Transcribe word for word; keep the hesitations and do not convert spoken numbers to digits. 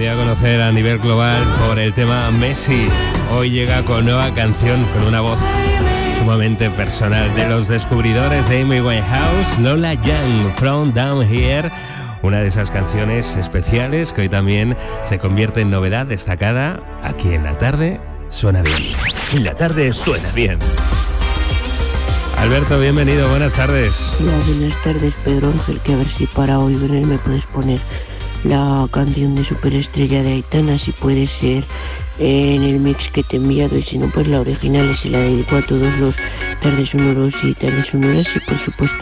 dio a conocer a nivel global por el tema Messi. Hoy llega con nueva canción, con una voz sumamente personal de los descubridores de Amy Winehouse, Lola Young, From Down Here. Una de esas canciones especiales que hoy también se convierte en novedad destacada aquí en La Tarde Suena Bien. La Tarde Suena Bien. Alberto, bienvenido, buenas tardes. Hola, buenas tardes, Pedro Ángel, que a ver si para hoy me puedes poner la canción de Superestrella de Aitana, si puede ser en el mix que te he enviado, y si no, pues la original, y se la dedico a todos los tardes sonoros y tardes sonoras, y por supuesto